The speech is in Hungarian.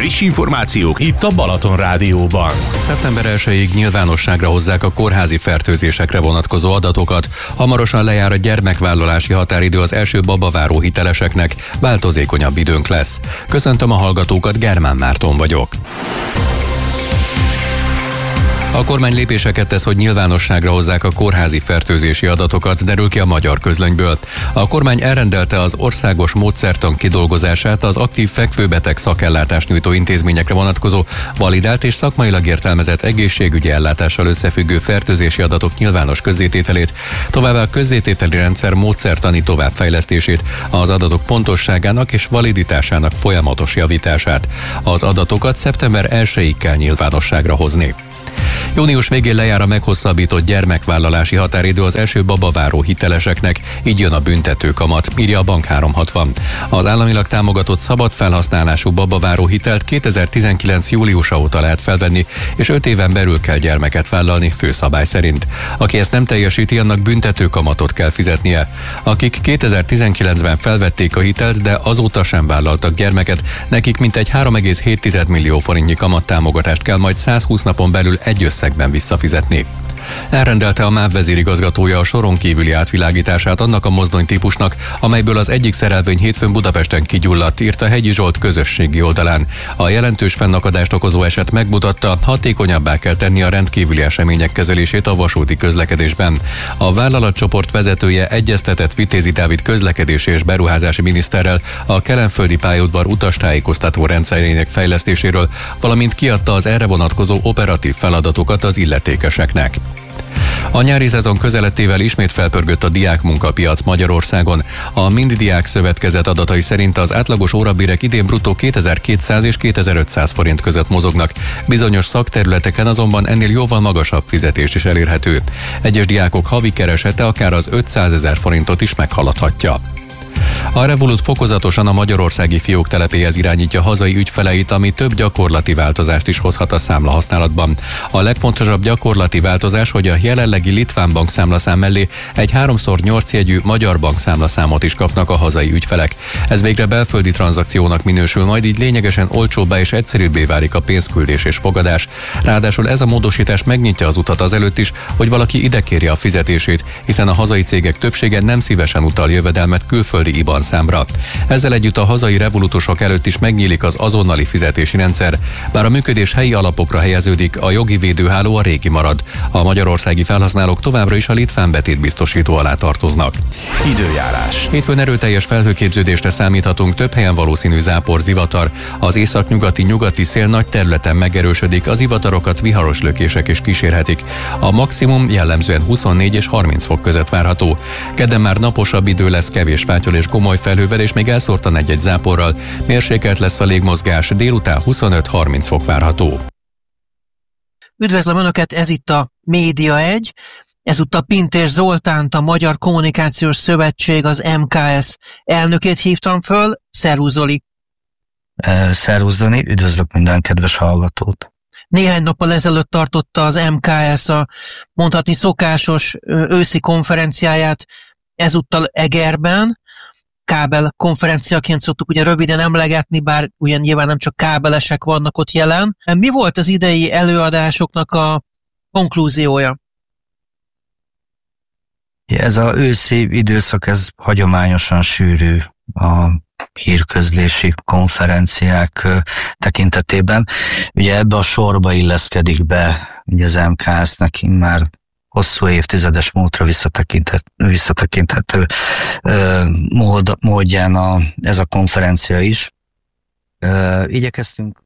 Friss információk itt a Balaton Rádióban. Szeptember 1-ig nyilvánosságra hozzák a kórházi fertőzésekre vonatkozó adatokat. Hamarosan lejár a gyermekvállalási határidő az első babaváró hiteleseknek, változékonyabb időnk lesz. Köszöntöm a hallgatókat, Germán Márton vagyok. A kormány lépéseket tesz, hogy nyilvánosságra hozzák a kórházi fertőzési adatokat, derül ki a Magyar Közlönyből. A kormány elrendelte az országos módszertan kidolgozását az aktív fekvőbeteg szakellátást nyújtó intézményekre vonatkozó, validált és szakmailag értelmezett egészségügyi ellátással összefüggő fertőzési adatok nyilvános közzétételét, továbbá a közzétételi rendszer módszertani továbbfejlesztését, az adatok pontosságának és validitásának folyamatos javítását. Az adatokat szeptember 1-ig kell nyilvánosságra hozni. Június végén lejár a meghosszabbított gyermekvállalási határidő az első babaváró hiteleseknek, így jön a büntetőkamat, írja a Bank 360. Az államilag támogatott szabad felhasználású babaváró hitelt 2019. júliusa óta lehet felvenni, és 5 éven belül kell gyermeket vállalni főszabály szerint. Aki ezt nem teljesíti, annak büntetőkamatot kell fizetnie. Akik 2019-ben felvették a hitelt, de azóta sem vállaltak gyermeket, nekik mintegy 3,7 millió forintnyi kamattámogatást kell majd 120 napon belül egy összegben visszafizetni. Elrendelte a MÁV vezérigazgatója a soron kívüli átvilágítását annak a mozdonytípusnak, amelyből az egyik szerelvény hétfőn Budapesten kigyulladt, írta Hegyi Zsolt közösségi oldalán. A jelentős fennakadást okozó eset megmutatta, hatékonyabbá kell tenni a rendkívüli események kezelését a vasúti közlekedésben. A vállalatcsoport vezetője egyeztetett Vitézi Dávid közlekedési és beruházási miniszterrel a kelenföldi pályaudvar utastájékoztató rendszerének fejlesztéséről, valamint kiadta az erre vonatkozó operatív feladatokat az illetékeseknek. A nyári szezon közelettével ismét felpörgött a diákmunkapiac Magyarországon. A Mindidiák Szövetkezet adatai szerint az átlagos órabérek idén bruttó 2200 és 2500 forint között mozognak. Bizonyos szakterületeken azonban ennél jóval magasabb fizetés is elérhető. Egyes diákok havi keresete akár az 500 000 forintot is meghaladhatja. A Revolut fokozatosan a magyarországi fiók telepéhez irányítja hazai ügyfeleit, ami több gyakorlati változást is hozhat a számlahasználatban. A legfontosabb gyakorlati változás, hogy a jelenlegi litván bankszámlaszám mellé egy 3x8 jegyű magyar bankszámlaszámot is kapnak a hazai ügyfelek. Ez végre belföldi tranzakciónak minősül, majd így lényegesen olcsóbbá és egyszerűbbé válik a pénzküldés és fogadás. Ráadásul ez a módosítás megnyitja az utat azelőtt is, hogy valaki ide kérje a fizetését, hiszen a hazai cégek többsége nem szívesen utal jövedelmet külföldi IBAN számra. Ezzel együtt a hazai revolutusok előtt is megnyílik az azonnali fizetési rendszer. Bár a működés helyi alapokra helyeződik, a jogi védőháló a régi marad. A magyarországi felhasználók továbbra is a litván betétbiztosító alá tartoznak. Időjárás. Hétfőn erőteljes felhőképződésre számíthatunk, több helyen valószínű zápor, zivatar. Az északnyugati szél nagy területen megerősödik, az zivatarokat viharos lökések is kísérhetik. A maximum jellemzően 24 és 30 fok között várható. Kedden már naposabb idő lesz, kevés fátyol és gomoly felhővel, és még elszórtan egy-egy záporral. Mérsékelt lesz a légmozgás, délután 25-30 fok várható. Üdvözlöm Önöket, ez itt a Média 1. Ezúttal Pintér Zoltánt, a Magyar Kommunikációs Szövetség, az MKS elnökét hívtam föl. Szervusz Zoli! Szervusz Dani, üdvözlök minden kedves hallgatót! Néhány nappal ezelőtt tartotta az MKS a mondhatni szokásos őszi konferenciáját, ezúttal Egerben. Kábel konferenciaként szoktuk ugye röviden emlegetni, bár ugyan nyilván nem csak kábelesek vannak ott jelen. Mi volt az idei előadásoknak a konklúziója? Ez az őszi időszak, ez hagyományosan sűrű a hírközlési konferenciák tekintetében. Ugye ebbe a sorba illeszkedik be ugye az MKS-nek már hosszú évtizedes múltra visszatekinthető módján ez a konferencia is. Igyekeztünk